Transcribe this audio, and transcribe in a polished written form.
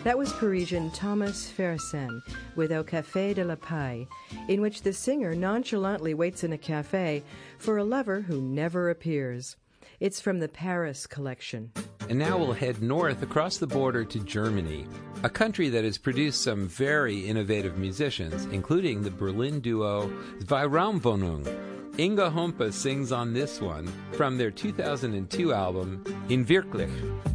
That was Parisian Thomas Fersen with Au Café de la Paix, in which the singer nonchalantly waits in a cafe for a lover who never appears. It's from the Paris collection. And now we'll head north across the border to Germany, a country that has produced some very innovative musicians, including the Berlin duo Zweiraumwohnung. Inga Hompe sings on this one from their 2002 album In Wirklich.